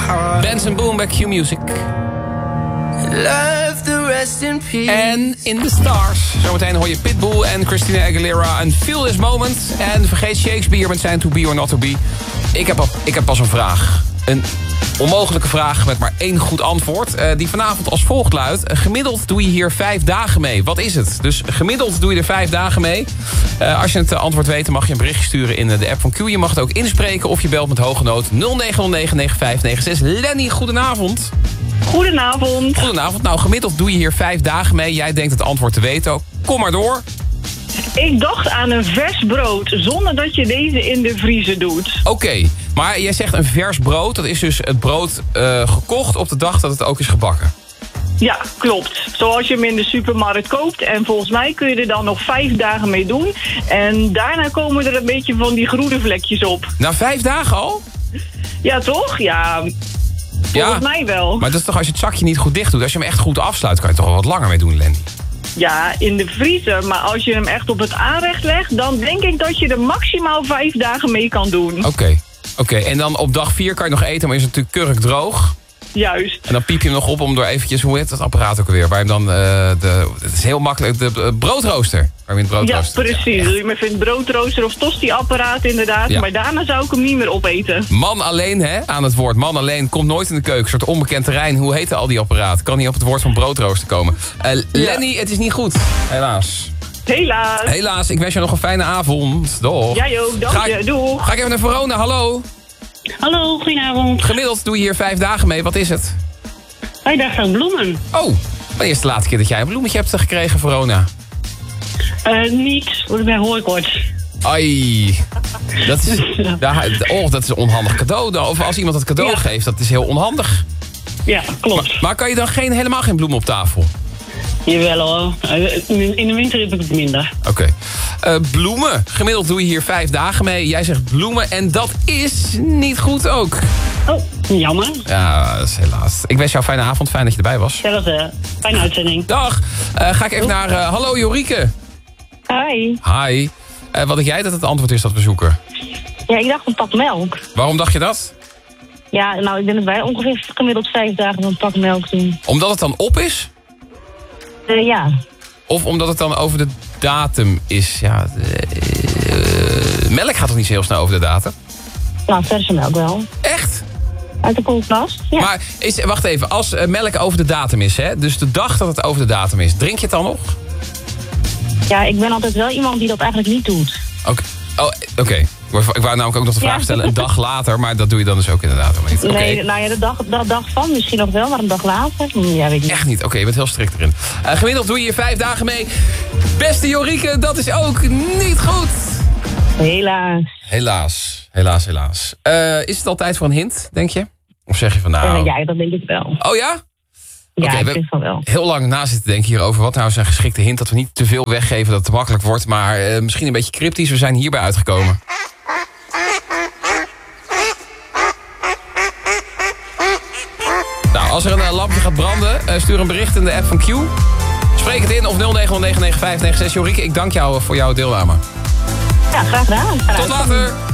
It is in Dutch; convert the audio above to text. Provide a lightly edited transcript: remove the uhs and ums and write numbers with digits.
Benson Boone bij Q Music. Love the rest in peace. En In the Stars. Zometeen hoor je Pitbull en Christina Aguilera en Feel This Moment. En vergeet Shakespeare met zijn To Be or Not To Be. Ik heb pas een vraag. Een onmogelijke vraag met maar 1 goed antwoord. Die vanavond als volgt luidt. Gemiddeld doe je hier 5 dagen mee. Wat is het? Dus gemiddeld doe je er 5 dagen mee. Als je het antwoord weet, dan mag je een berichtje sturen in de app van Q. Je mag het ook inspreken of je belt met hoge noot 0909-9596. Lenny, goedenavond. Goedenavond. Goedenavond. Nou, gemiddeld doe je hier 5 dagen mee. Jij denkt het antwoord te weten. Kom maar door. Ik dacht aan een vers brood, zonder dat je deze in de vriezer doet. Oké, maar jij zegt een vers brood. Dat is dus het brood gekocht op de dag dat het ook is gebakken. Ja, klopt. Zoals je hem in de supermarkt koopt. En volgens mij kun je er dan nog 5 dagen mee doen. En daarna komen er een beetje van die groene vlekjes op. Na 5 dagen al? Ja, toch? Ja, volgens mij wel. Maar dat is toch als je het zakje niet goed dicht doet. Als je hem echt goed afsluit, kan je toch wel wat langer mee doen, Lenny. Ja, in de vriezer. Maar als je hem echt op het aanrecht legt, dan denk ik dat je er maximaal 5 dagen mee kan doen. Oké. En dan op dag 4 kan je nog eten, maar is het natuurlijk kurkdroog. Juist. En dan piep je hem nog op om door eventjes, hoe heet dat apparaat ook alweer? Waar je hem dan, het is heel makkelijk, de broodrooster. Waar je het broodrooster. Ja, precies. Doe je hem even in het broodrooster of tosti-apparaat inderdaad. Ja. Maar daarna zou ik hem niet meer opeten. Man alleen, hè, aan het woord. Man alleen komt nooit in de keuken. Een soort onbekend terrein. Hoe heet al die apparaat? Kan niet op het woord van broodrooster komen. Lenny, het is niet goed. Helaas. Helaas. Ik wens je nog een fijne avond. Doeg. Jij ook, dank je. Doeg. Ga ik even naar Verona. Hallo. Hallo, goedenavond. Gemiddeld doe je hier 5 dagen mee. Wat is het? 5 dagen aan bloemen. Oh, wanneer is de laatste keer dat jij een bloemetje hebt gekregen, Verona? Niets, bij hooikoorts. Ai. Dat is een onhandig cadeau. Of als iemand het cadeau geeft, dat is heel onhandig. Ja, klopt. Maar kan je dan helemaal geen bloemen op tafel? Jawel hoor. In de winter heb ik het minder. Oké. Bloemen. Gemiddeld doe je hier 5 dagen mee. Jij zegt bloemen en dat is niet goed ook. Oh, jammer. Ja, dat is helaas. Ik wens jou een fijne avond. Fijn dat je erbij was. Hetzelfde. Fijne uitzending. Dag. Ga ik even naar... hallo Jorike. Hi. Hi. Wat denk jij dat het antwoord is dat we zoeken? Ja, ik dacht een pak melk. Waarom dacht je dat? Ja, nou, ik denk dat wij ongeveer gemiddeld 5 dagen een pak melk doen. Omdat het dan op is? Ja. Of omdat het dan over de datum is? Ja, melk gaat toch niet zo heel snel over de datum? Nou, verse melk wel. Echt? Uit de koelkast, ja. Maar wacht even, als melk over de datum is, hè? Dus de dag dat het over de datum is, drink je het dan nog? Ja, ik ben altijd wel iemand die dat eigenlijk niet doet. Oké. Ik wou namelijk ook nog de vraag stellen, een dag later, maar dat doe je dan dus ook inderdaad niet. Okay. Nee, nou ja, de dag van misschien nog wel, maar een dag later, ja, weet ik niet. Echt niet? Oké, je bent heel strikt erin. Gemiddeld doe je hier 5 dagen mee. Beste Jorike, dat is ook niet goed. Helaas. Is het al tijd voor een hint, denk je? Of zeg je van nou... Ja, dat denk ik wel. Oh ja? Ja, Okay, ik vind van wel. Heel lang na zitten denken hierover. Wat nou is een geschikte hint dat we niet te veel weggeven, dat het te makkelijk wordt. Maar misschien een beetje cryptisch. We zijn hierbij uitgekomen. Nou, als er een lampje gaat branden, stuur een bericht in de app van Q. Spreek het in of 09099596. Jorike, ik dank jou voor jouw deelname. Ja, graag gedaan. Tot later.